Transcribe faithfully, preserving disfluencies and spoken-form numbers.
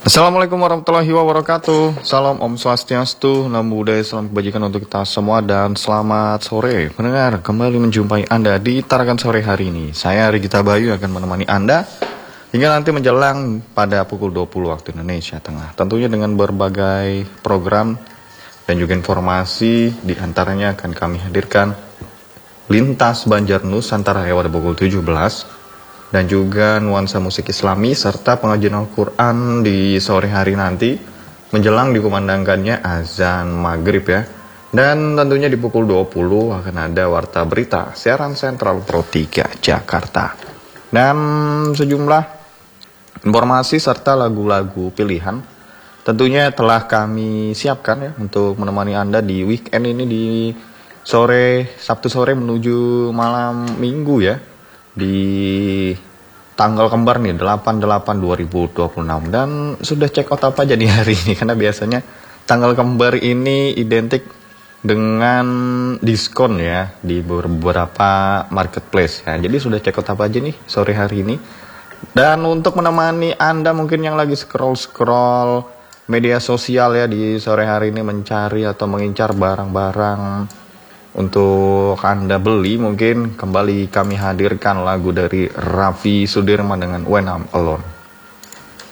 Assalamualaikum warahmatullahi wabarakatuh. Salam Om Swastiastu, Namo Buddhaya, salam kebajikan untuk kita semua dan selamat sore. Pendengar, kembali menjumpai Anda di Tarakan Sore hari ini. Saya Rigita Bayu akan menemani Anda hingga nanti menjelang pada pukul dua puluh waktu Indonesia Tengah. Tentunya dengan berbagai program dan juga informasi, di antaranya akan kami hadirkan Lintas Banjar Nusantara pada pukul tujuh belas. Dan juga nuansa musik islami serta pengajian Al-Quran di sore hari nanti menjelang dikumandangkannya azan maghrib ya. Dan tentunya di pukul dua puluh akan ada Warta Berita siaran sentral Pro tiga Jakarta. Dan sejumlah informasi serta lagu-lagu pilihan tentunya telah kami siapkan ya untuk menemani Anda di weekend ini, di sore Sabtu sore menuju malam Minggu ya, di tanggal kembar nih delapan delapan dua ribu dua puluh enam. Dan sudah check out apa aja di hari ini, karena biasanya tanggal kembar ini identik dengan diskon ya di beberapa marketplace ya. Jadi sudah check out apa aja nih sore hari ini. Dan untuk menemani Anda mungkin yang lagi scroll-scroll media sosial ya di sore hari ini, mencari atau mengincar barang-barang untuk Anda beli, mungkin kembali kami hadirkan lagu dari Raffi Sudirman dengan When I'm Alone.